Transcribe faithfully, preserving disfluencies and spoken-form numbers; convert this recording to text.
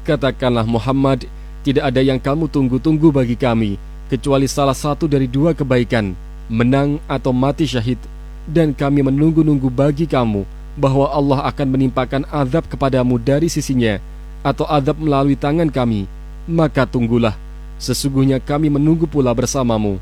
Katakanlah Muhammad, tidak ada yang kamu tunggu-tunggu bagi kami kecuali salah satu dari dua kebaikan, menang atau mati syahid. Dan kami menunggu-nunggu bagi kamu bahwa Allah akan menimpakan azab kepadamu dari sisinya atau azab melalui tangan kami. Maka tunggulah, sesungguhnya kami menunggu pula bersamamu.